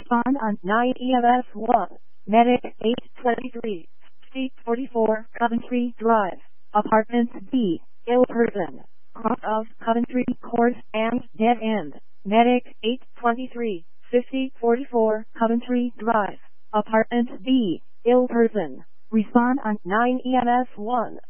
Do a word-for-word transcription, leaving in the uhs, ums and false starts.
Respond on nine E M S one. Medic eight twenty-three. Seat forty-four, Coventry Drive. Apartment B. Ill person. Cross of Coventry Court and Dead End. Medic eight twenty-three. fifty forty-four, Coventry Drive. Apartment B. Ill person. Respond on nine E M S one.